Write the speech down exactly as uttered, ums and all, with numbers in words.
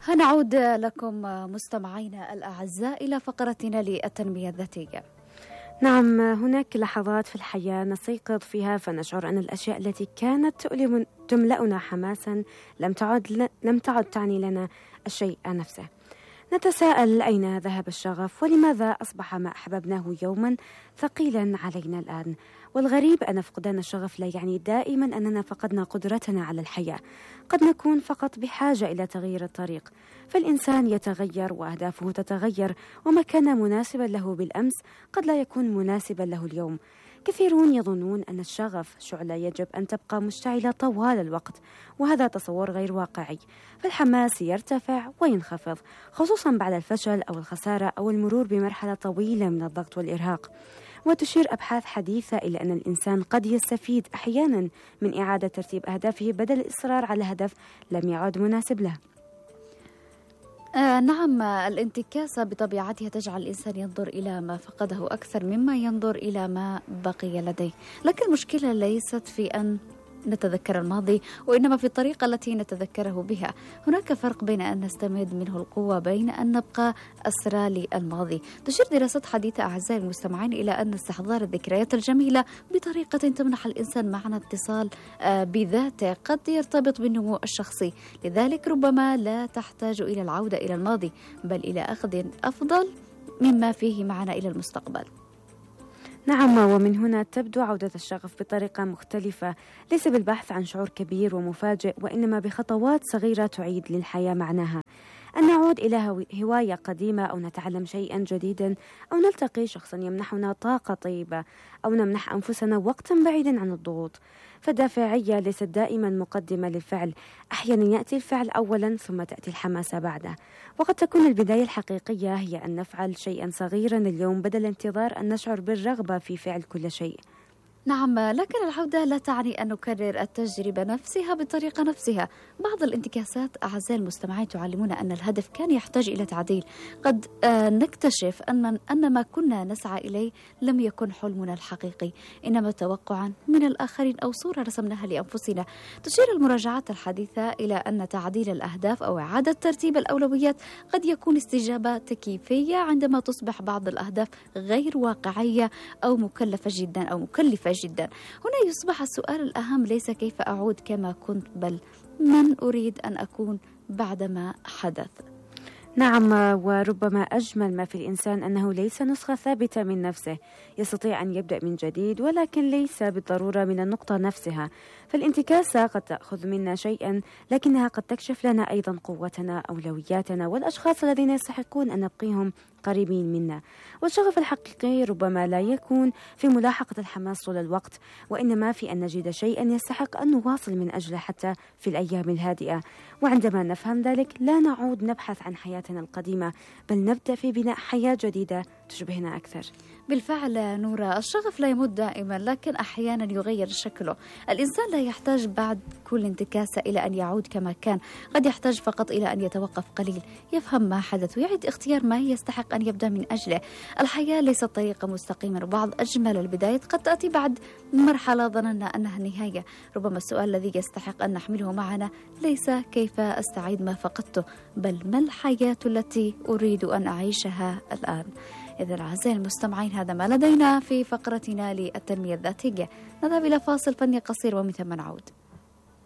هنعود لكم مستمعينا الأعزاء إلى فقرتنا للتنمية الذاتية. نعم، هناك لحظات في الحياة نستيقظ فيها فنشعر أن الأشياء التي كانت تؤلم تملأنا حماسا لم تعد لم تعد تعني لنا الشيء نفسه. نتساءل أين ذهب الشغف، ولماذا أصبح ما أحببناه يوما ثقيلا علينا الآن. والغريب أن فقدان الشغف لا يعني دائما أننا فقدنا قدرتنا على الحياة، قد نكون فقط بحاجة إلى تغيير الطريق. فالإنسان يتغير وأهدافه تتغير، وما كان مناسبا له بالأمس قد لا يكون مناسبا له اليوم. كثيرون يظنون أن الشغف شعلة يجب أن تبقى مشتعلة طوال الوقت، وهذا تصور غير واقعي. فالحماس يرتفع وينخفض، خصوصا بعد الفشل أو الخسارة أو المرور بمرحلة طويلة من الضغط والإرهاق. وتشير أبحاث حديثة إلى أن الإنسان قد يستفيد أحيانا من إعادة ترتيب أهدافه بدل الإصرار على هدف لم يعد مناسب له. آه نعم، الانتكاسة بطبيعتها تجعل الإنسان ينظر إلى ما فقده أكثر مما ينظر إلى ما بقي لديه. لكن المشكلة ليست في أن نتذكر الماضي، وإنما في الطريقة التي نتذكره بها. هناك فرق بين أن نستمد منه القوة بين أن نبقى أسرى للماضي. تشير دراسات حديثة أعزائي المستمعين إلى أن استحضار الذكريات الجميلة بطريقة تمنح الإنسان معنى اتصال بذاته قد يرتبط بالنمو الشخصي. لذلك ربما لا تحتاج إلى العودة إلى الماضي، بل إلى أخذ أفضل مما فيه معنى إلى المستقبل. نعم، ومن هنا تبدو عودة الشغف بطريقة مختلفة، ليس بالبحث عن شعور كبير ومفاجئ، وإنما بخطوات صغيرة تعيد للحياة معناها. أن نعود إلى هواية قديمة، أو نتعلم شيئا جديدا، أو نلتقي شخصا يمنحنا طاقة طيبة، أو نمنح أنفسنا وقتا بعيدا عن الضغوط. فالدافعية ليست دائما مقدمة للفعل، أحيانا يأتي الفعل أولا ثم تأتي الحماسة بعده. وقد تكون البداية الحقيقية هي أن نفعل شيئا صغيرا اليوم بدل انتظار أن نشعر بالرغبة في فعل كل شيء. نعم، لكن العودة لا تعني أن نكرر التجربة نفسها بالطريقة نفسها. بعض الانتكاسات أعزائي المستمعين تعلمنا أن الهدف كان يحتاج إلى تعديل. قد آه نكتشف أن أن ما كنا نسعى إليه لم يكن حلمنا الحقيقي، إنما توقعا من الآخرين أو صورة رسمناها لأنفسنا. تشير المراجعات الحديثة إلى أن تعديل الأهداف أو إعادة ترتيب الأولويات قد يكون استجابة تكييفية عندما تصبح بعض الأهداف غير واقعية أو مكلفة جدا أو مكلفة جدا. هنا يصبح السؤال الأهم ليس كيف أعود كما كنت، بل من أريد أن أكون بعدما حدث. نعم، وربما أجمل ما في الإنسان أنه ليس نسخة ثابتة من نفسه، يستطيع أن يبدأ من جديد، ولكن ليس بالضرورة من النقطة نفسها. فالانتكاسة قد تأخذ منا شيئا، لكنها قد تكشف لنا أيضا قوتنا، أولوياتنا، والأشخاص الذين يستحقون أن نبقيهم قريبين منا. والشغف الحقيقي ربما لا يكون في ملاحقة الحماس طول الوقت، وإنما في أن نجد شيئا يستحق أن نواصل من أجله حتى في الأيام الهادئة. وعندما نفهم ذلك لا نعود نبحث عن حياتنا القديمة، بل نبدأ في بناء حياة جديدة تشبهنا أكثر. بالفعل نورا، الشغف لا يموت دائما، لكن أحيانا يغير شكله. الإنسان لا يحتاج بعد كل انتكاسة إلى أن يعود كما كان، قد يحتاج فقط إلى أن يتوقف قليل، يفهم ما حدث ويعيد اختيار ما يستحق أن يبدأ من أجله. الحياة ليست طريقة مستقيمة، وبعض أجمل البدايات قد تأتي بعد مرحلة ظننا أنها النهاية. ربما السؤال الذي يستحق أن نحمله معنا ليس كيف أستعيد ما فقدته، بل ما الحياة التي أريد أن أعيشها الآن. إذن أعزائي المستمعين، هذا ما لدينا في فقرتنا للتنمية الذاتية. نذهب إلى فاصل فني قصير ومن ثم نعود.